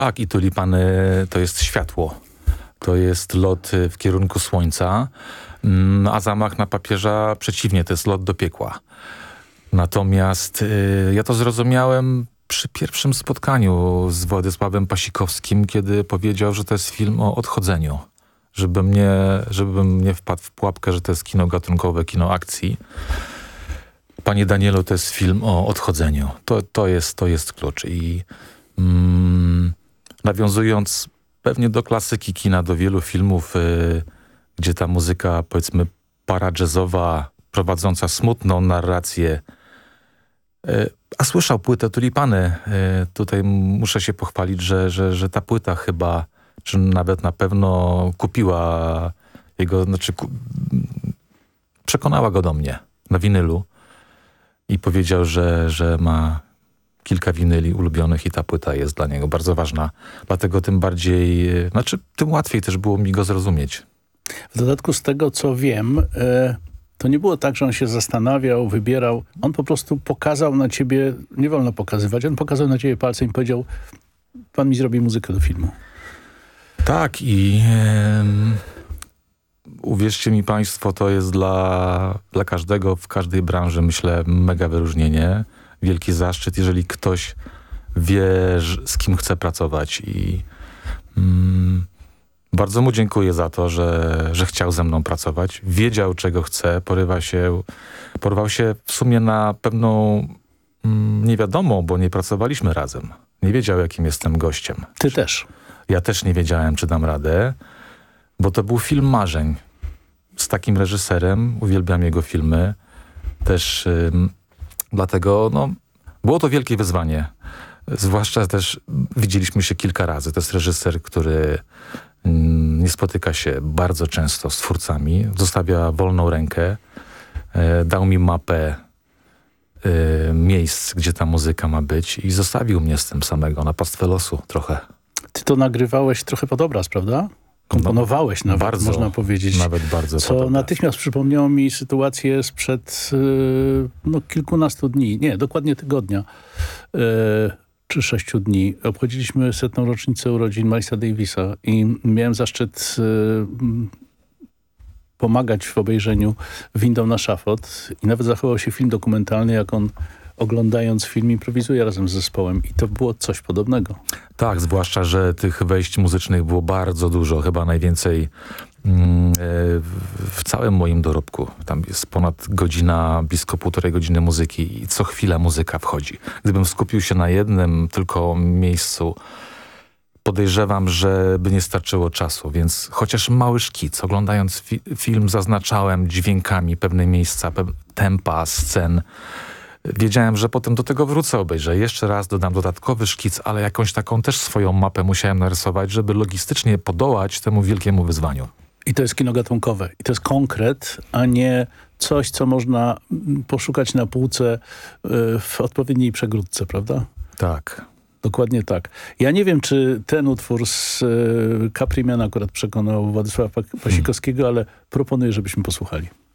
Tak, i tulipany to jest światło. To jest lot w kierunku słońca, a zamach na papieża przeciwnie, to jest lot do piekła. Natomiast ja to zrozumiałem przy pierwszym spotkaniu z Władysławem Pasikowskim, kiedy powiedział, że to jest film o odchodzeniu. Żebym nie wpadł w pułapkę, że to jest kino gatunkowe, kino akcji. Panie Danielu, to jest film o odchodzeniu. To jest klucz. I nawiązując pewnie do klasyki kina, do wielu filmów, gdzie ta muzyka, powiedzmy, para-jazzowa, prowadząca smutną narrację, a słyszał płytę Tulipany. Tutaj muszę się pochwalić, że ta płyta chyba, czy nawet na pewno kupiła jego, przekonała go do mnie na winylu i powiedział, że ma kilka winyli ulubionych i ta płyta jest dla niego bardzo ważna. Dlatego tym bardziej, tym łatwiej też było mi go zrozumieć. W dodatku z tego, co wiem, to nie było tak, że on się zastanawiał, wybierał. On po prostu pokazał na ciebie, nie wolno pokazywać, on pokazał na ciebie palcem i powiedział, pan mi zrobi muzykę do filmu. Tak i uwierzcie mi państwo, to jest dla każdego w każdej branży, myślę, mega wyróżnienie. Wielki zaszczyt, jeżeli ktoś wie, z kim chce pracować i bardzo mu dziękuję za to, że chciał ze mną pracować. Wiedział, czego chce, porwał się w sumie na pewną niewiadomą, bo nie pracowaliśmy razem. Nie wiedział, jakim jestem gościem. Ty też. Ja też nie wiedziałem, czy dam radę, bo to był film marzeń. Z takim reżyserem, uwielbiam jego filmy. Też dlatego, było to wielkie wyzwanie. Zwłaszcza też widzieliśmy się kilka razy. To jest reżyser, który nie spotyka się bardzo często z twórcami. Zostawia wolną rękę. Dał mi mapę miejsc, gdzie ta muzyka ma być i zostawił mnie z tym samego na pastwę losu trochę. Ty to nagrywałeś trochę pod obraz, prawda? Komponowałeś nawet, bardzo, można powiedzieć. Nawet bardzo. Co natychmiast przypomniało mi sytuację sprzed kilkunastu dni, nie, dokładnie tygodnia, czy 6 dni. Obchodziliśmy 100. rocznicę urodzin Milesa Davisa i miałem zaszczyt pomagać w obejrzeniu Windą na szafot i nawet zachował się film dokumentalny, jak on oglądając film improwizuje razem z zespołem i to było coś podobnego. Tak, zwłaszcza, że tych wejść muzycznych było bardzo dużo, chyba najwięcej w całym moim dorobku. Tam jest ponad godzina, blisko 1,5 godziny muzyki i co chwila muzyka wchodzi. Gdybym skupił się na jednym tylko miejscu, podejrzewam, że by nie starczyło czasu, więc chociaż mały szkic, oglądając film zaznaczałem dźwiękami pewne miejsca, tempa, scen. Wiedziałem, że potem do tego wrócę, obejrzę. Jeszcze raz dodam dodatkowy szkic, ale jakąś taką też swoją mapę musiałem narysować, żeby logistycznie podołać temu wielkiemu wyzwaniu. I to jest kino gatunkowe. I to jest konkret, a nie coś, co można poszukać na półce w odpowiedniej przegródce, prawda? Tak. Dokładnie tak. Ja nie wiem, czy ten utwór z Capriman akurat przekonał Władysława Pasikowskiego, ale proponuję, żebyśmy posłuchali.